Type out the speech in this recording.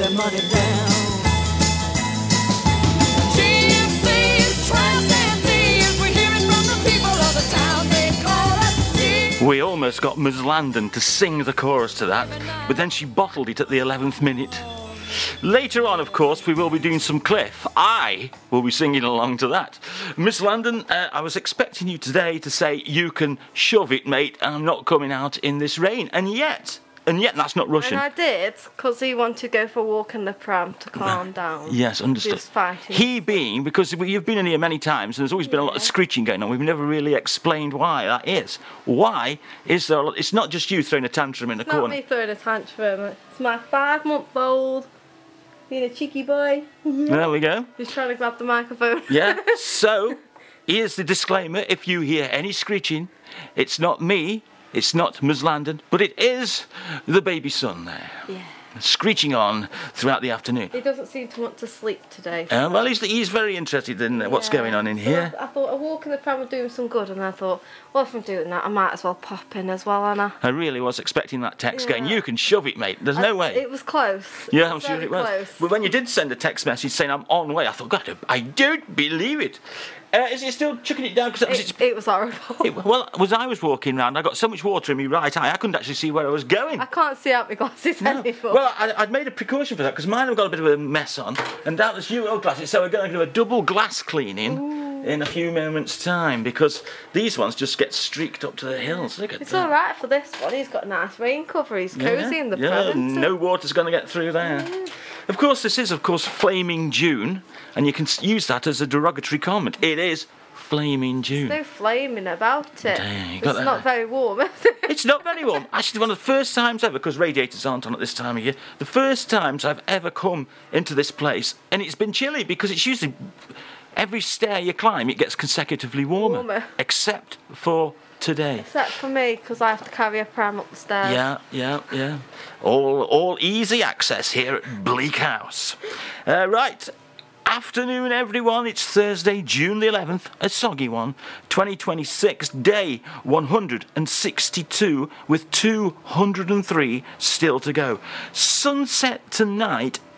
their money down. Gypsies, tramps and thieves, we hear it from the people of the town. They call us thieves. We almost got Ms. Landon to sing the chorus to that, but then she bottled it at the 11th minute. Later on, of course, we will be doing some Cliff. I will be singing along to that. Miss Landon, I was expecting you today to say, you can shove it, mate, I'm not coming out in this rain. And yet that's not Russian. And I did, because he wanted to go for a walk in the pram to calm down. Yes, understood. He was fighting. He being, because you've been in here many times, and there's always been a lot of screeching going on. We've never really explained why that is. Why is there a lot? It's not just you throwing a tantrum in a corner. It's not me throwing a tantrum. It's my 5-month-old being a cheeky boy. There we go. He's trying to grab the microphone. Yeah, so here's the disclaimer. If you hear any screeching, it's not me, it's not Ms. Landon, but it is the baby son there. Yeah. Screeching on throughout the afternoon. He doesn't seem to want to sleep today. Well, he's very interested in what's going on in here. I thought a walk in the pram would do him some good, and I thought, well, if I'm doing that, I might as well pop in as well, Anna. I really was expecting that text going, you can shove it, mate. There's no way. It was close. Yeah, I'm sure it was. Close. But when you did send a text message saying I'm on way, I thought, God, I don't believe it. Is it still chucking it down? It was horrible. As I was walking round, I got so much water in my right eye, I couldn't actually see where I was going. I can't see out my glasses anymore. Well, I'd made a precaution for that, because mine have got a bit of a mess on, and doubtless you old glasses, so we're going to do a double glass cleaning in a few moments' time, because these ones just get streaked up to the hills. Look at it's that. all right for this one. He's got a nice rain cover. He's cosy in the pram. No water's going to get through there. Of course, this is, Flaming June, and you can use that as a derogatory comment. It is Flaming June. There's no flaming about it. Dang, it's not very warm, is it? It's not very warm. Actually, one of the first times ever, because radiators aren't on at this time of year, the first times I've ever come into this place, and it's been chilly, because it's usually every stair you climb, it gets consecutively warmer. Except for today. Except for me, because I have to carry a pram up the stairs. Yeah. All easy access here at Bleak House. Right. Afternoon, everyone. It's Thursday, June the 11th, a soggy one, 2026, day 162, with 203 still to go. Sunset tonight